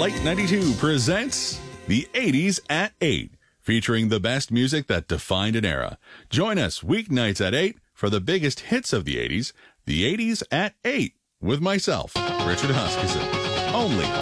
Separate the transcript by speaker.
Speaker 1: Light 92 presents The 80s at 8, featuring the best music that defined an era. Join us weeknights at 8 for the biggest hits of the 80s, The 80s at 8, with myself, Richard Huskisson, only